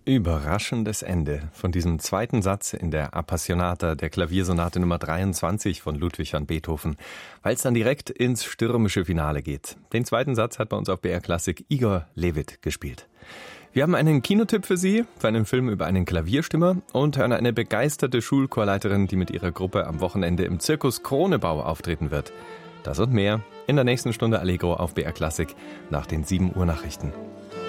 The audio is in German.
Überraschendes Ende von diesem zweiten Satz in der Appassionata der Klaviersonate Nummer 23 von Ludwig van Beethoven, weil es dann direkt ins stürmische Finale geht. Den zweiten Satz hat bei uns auf BR Klassik Igor Levit gespielt. Wir haben einen Kinotipp für Sie, für einen Film über einen Klavierstimmer und hören eine begeisterte Schulchorleiterin, die mit ihrer Gruppe am Wochenende im Zirkus Kronebau auftreten wird. Das und mehr in der nächsten Stunde Allegro auf BR Klassik nach den 7 Uhr Nachrichten.